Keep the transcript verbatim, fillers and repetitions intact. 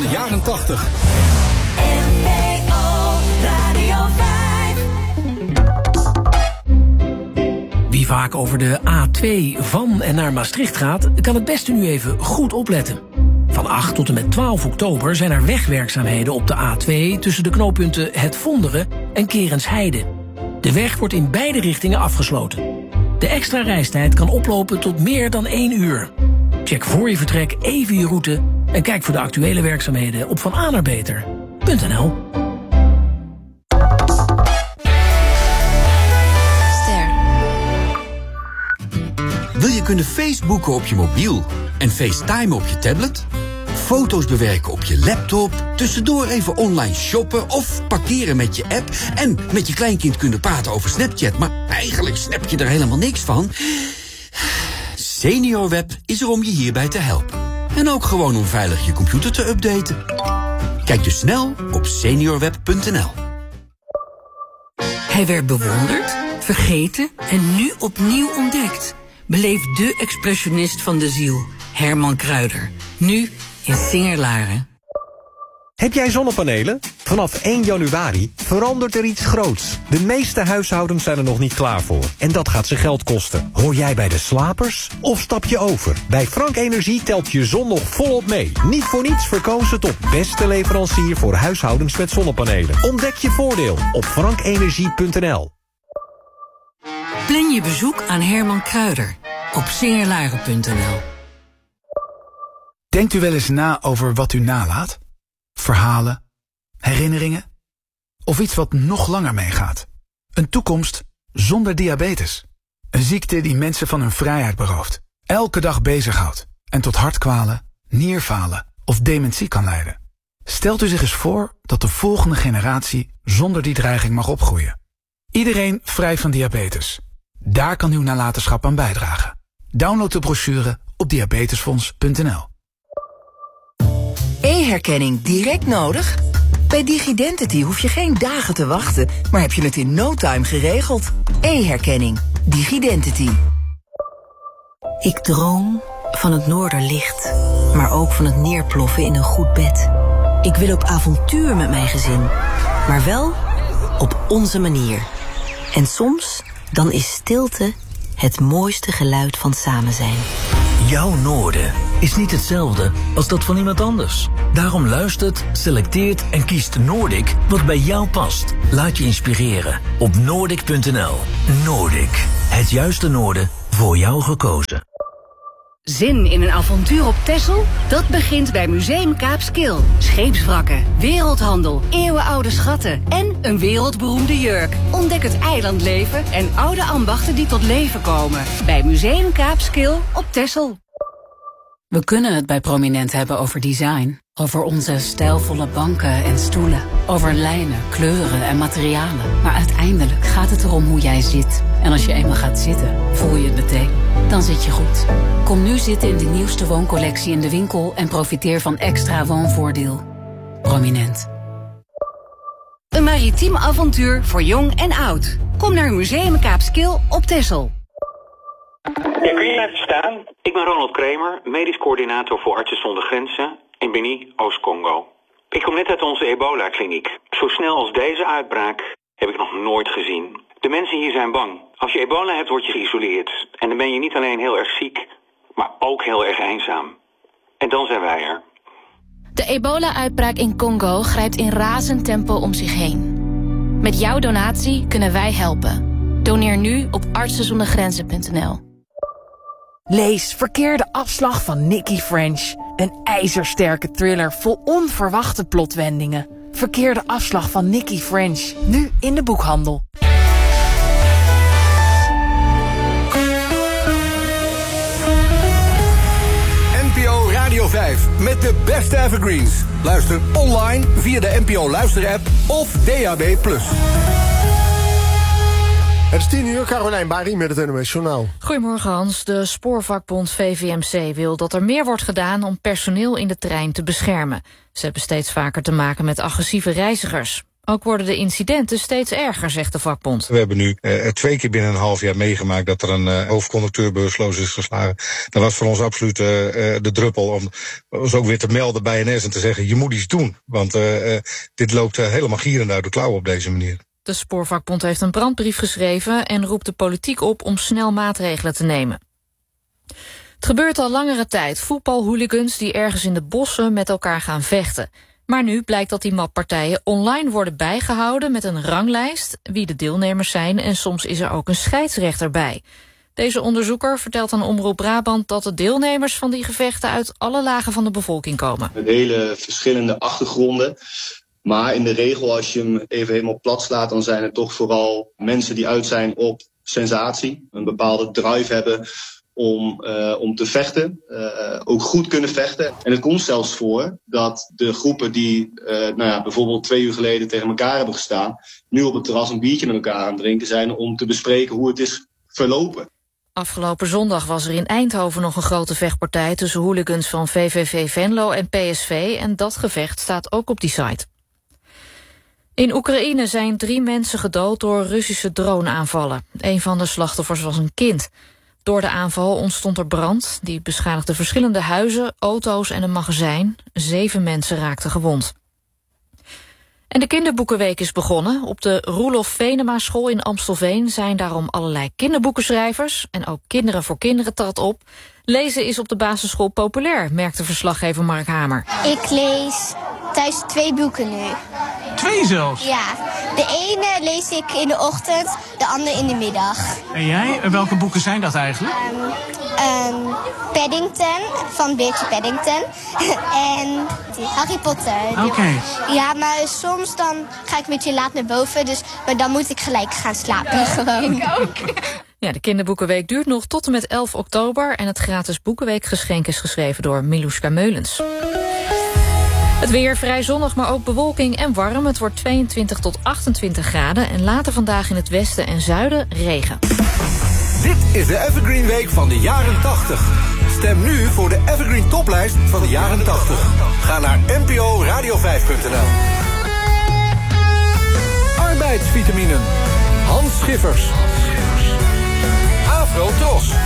de jaren tachtig. N P O Radio vijf. Wie vaak over de A twee van en naar Maastricht gaat, kan het beste nu even goed opletten. Van acht tot en met twaalf oktober zijn er wegwerkzaamheden op de A twee... tussen de knooppunten Het Vonderen en Kerensheide. De weg wordt in beide richtingen afgesloten. De extra reistijd kan oplopen tot meer dan één uur. Check voor je vertrek even je route en kijk voor de actuele werkzaamheden op van A naar beter punt n l. Wil je kunnen Facebooken op je mobiel en FaceTime op je tablet? Foto's bewerken op je laptop, tussendoor even online shoppen of parkeren met je app en met je kleinkind kunnen praten over Snapchat, maar eigenlijk snap je er helemaal niks van? SeniorWeb is er om je hierbij te helpen. En ook gewoon om veilig je computer te updaten. Kijk dus snel op seniorweb punt n l. Hij werd bewonderd, vergeten en nu opnieuw ontdekt. Beleef de expressionist van de ziel, Herman Kruijder. Nu in Singerlaren. Heb jij zonnepanelen? Vanaf één januari verandert er iets groots. De meeste huishoudens zijn er nog niet klaar voor. En dat gaat ze geld kosten. Hoor jij bij de slapers? Of stap je over? Bij Frank Energie telt je zon nog volop mee. Niet voor niets verkozen tot beste leverancier voor huishoudens met zonnepanelen. Ontdek je voordeel op frank energie punt n l. Plan je bezoek aan Herman Kruijder op singerlaren punt n l. Denkt u wel eens na over wat u nalaat? Verhalen, herinneringen of iets wat nog langer meegaat? Een toekomst zonder diabetes. Een ziekte die mensen van hun vrijheid berooft, elke dag bezighoudt en tot hartkwalen, nierfalen of dementie kan leiden. Stelt u zich eens voor dat de volgende generatie zonder die dreiging mag opgroeien. Iedereen vrij van diabetes. Daar kan uw nalatenschap aan bijdragen. Download de brochure op diabetesfonds punt n l. E-herkenning direct nodig? Bij DigiDentity hoef je geen dagen te wachten, maar heb je het in no time geregeld. E-herkenning. DigiDentity. Ik droom van het noorderlicht, maar ook van het neerploffen in een goed bed. Ik wil op avontuur met mijn gezin, maar wel op onze manier. En soms, dan is stilte het mooiste geluid van samen zijn. Jouw noorden is niet hetzelfde als dat van iemand anders. Daarom luistert, selecteert en kiest Noordic wat bij jou past. Laat je inspireren op noordic punt n l. Noordic, het juiste noorden voor jou gekozen. Zin in een avontuur op Texel? Dat begint bij Museum Kaapskil. Scheepswrakken, wereldhandel, eeuwenoude schatten en een wereldberoemde jurk. Ontdek het eilandleven en oude ambachten die tot leven komen. Bij Museum Kaapskil op Texel. We kunnen het bij Prominent hebben over design. Over onze stijlvolle banken en stoelen. Over lijnen, kleuren en materialen. Maar uiteindelijk gaat het erom hoe jij zit. En als je eenmaal gaat zitten, voel je het meteen. Dan zit je goed. Kom nu zitten in de nieuwste wooncollectie in de winkel en profiteer van extra woonvoordeel. Prominent. Een maritiem avontuur voor jong en oud. Kom naar Museum Kaapskil op Texel. Ja, kun je even staan? Ik ben Ronald Kramer, medisch coördinator voor Artsen zonder Grenzen in Beni, Oost-Congo. Ik kom net uit onze ebola-kliniek. Zo snel als deze uitbraak heb ik nog nooit gezien. De mensen hier zijn bang. Als je ebola hebt, word je geïsoleerd. En dan ben je niet alleen heel erg ziek, maar ook heel erg eenzaam. En dan zijn wij er. De ebola-uitbraak in Congo grijpt in razend tempo om zich heen. Met jouw donatie kunnen wij helpen. Doneer nu op artsen zonder grenzen punt n l. Lees Verkeerde afslag van Nikki French. Een ijzersterke thriller vol onverwachte plotwendingen. Verkeerde afslag van Nikki French. Nu in de boekhandel. N P O Radio vijf met de beste evergreens. Luister online via de N P O Luister-app of D A B plus. Het is tien uur, Carolijn Bari met het N O S Journaal. Goedemorgen Hans. De spoorvakbond V V M C wil dat er meer wordt gedaan om personeel in de trein te beschermen. Ze hebben steeds vaker te maken met agressieve reizigers. Ook worden de incidenten steeds erger, zegt de vakbond. We hebben nu uh, twee keer binnen een half jaar meegemaakt dat er een uh, hoofdconducteur bewusteloos is geslagen. Dat was voor ons absoluut uh, uh, de druppel om ons ook weer te melden bij N S en te zeggen, je moet iets doen. Want uh, uh, dit loopt uh, helemaal gierend uit de klauwen op deze manier. De spoorvakbond heeft een brandbrief geschreven en roept de politiek op om snel maatregelen te nemen. Het gebeurt al langere tijd, voetbalhooligans die ergens in de bossen met elkaar gaan vechten. Maar nu blijkt dat die mappartijen online worden bijgehouden met een ranglijst, wie de deelnemers zijn en soms is er ook een scheidsrechter bij. Deze onderzoeker vertelt aan Omroep Brabant dat de deelnemers van die gevechten uit alle lagen van de bevolking komen. Met hele verschillende achtergronden. Maar in de regel, als je hem even helemaal plat slaat, dan zijn het toch vooral mensen die uit zijn op sensatie. Een bepaalde drive hebben om, uh, om te vechten, uh, ook goed kunnen vechten. En het komt zelfs voor dat de groepen die uh, nou ja, bijvoorbeeld twee uur geleden tegen elkaar hebben gestaan, nu op het terras een biertje met elkaar aan het drinken zijn om te bespreken hoe het is verlopen. Afgelopen zondag was er in Eindhoven nog een grote vechtpartij tussen hooligans van V V V Venlo en P S V en dat gevecht staat ook op die site. In Oekraïne zijn drie mensen gedood door Russische droneaanvallen. Een van de slachtoffers was een kind. Door de aanval ontstond er brand. Die beschadigde verschillende huizen, auto's en een magazijn. Zeven mensen raakten gewond. En de kinderboekenweek is begonnen. Op de Roelof Venema school in Amstelveen zijn daarom allerlei kinderboekenschrijvers. En ook Kinderen voor Kinderen trad op. Lezen is op de basisschool populair, merkte verslaggever Mark Hamer. Ik lees thuis twee boeken nu. Twee zelfs? Ja. De ene lees ik in de ochtend, de andere in de middag. En jij? Welke boeken zijn dat eigenlijk? Um, um, Paddington, van Beertje Paddington. En Harry Potter. Oké. Okay. Ja, maar soms dan ga ik een beetje laat naar boven. Dus, maar dan moet ik gelijk gaan slapen. Ja, gewoon. Ik ook. Ja, de kinderboekenweek duurt nog tot en met elf oktober... en het gratis boekenweekgeschenk is geschreven door Milouska Meulens. Het weer vrij zonnig, maar ook bewolking en warm. Het wordt tweeëntwintig tot achtentwintig graden... en later vandaag in het westen en zuiden regen. Dit is de Evergreen Week van de jaren tachtig. Stem nu voor de Evergreen Toplijst van de jaren tachtig. Ga naar n p o radio vijf punt n l. Arbeidsvitaminen. Hans Schiffers. Afro Tros.